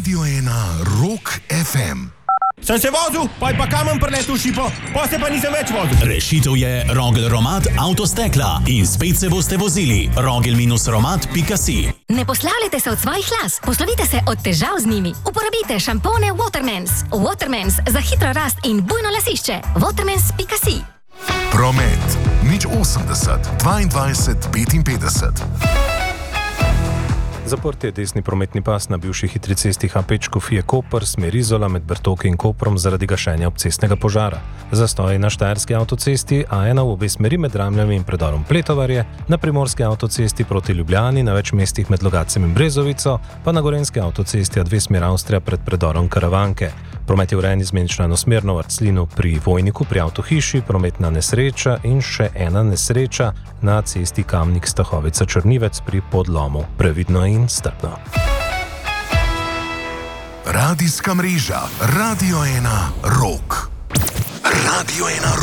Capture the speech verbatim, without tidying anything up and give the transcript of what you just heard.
Radio ena Rock ef em. Sem se vozil, pa je pa kamen preletel šipo, pa se pa nisem več vozil. Rešitev je Rogel Romat Avtostekla in spet se boste vozili. rogel romat pika si. Ne poslavljajte se od svojih las, poslovite se od težav z njimi. Uporabite šampone Watermans. Watermans za hitro rast in bujno lasišče. Watermans pika si. Promet nič osemdeset dvaindvajset petinpetdeset. Zaprt je desni prometni pas na bivši hitri cesti H pet Škofije-Koper, smer Izola med Bertoki in Koprom zaradi gašenja obcestnega požara. Zastoj na štajerski avtocesti A ena v obe smeri med Ramljami in predorom Pletovarje, na primorski avtocesti proti Ljubljani, na več mestih med Logatcem in Brezovico, pa na gorenski avtocesti A dve smer Avstrija pred predorom Karavanke. Promet je urejen izmenično enosmerno v Arclinu pri Vojniku, pri Avtohiši, prometna nesreča in še ena nesreča na cesti Kamnik-Stahovica-Črnivec pri podlomu. Previdno in strpno. Radijska mreža Radio ena Rock. Radio ena